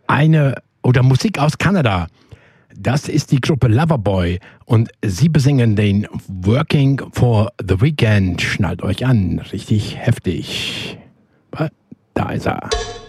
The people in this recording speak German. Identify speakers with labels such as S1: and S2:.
S1: Musik aus Kanada. Das ist die Gruppe Loverboy und sie besingen den Working for the Weekend. Schnallt euch an, richtig heftig. Da ist er.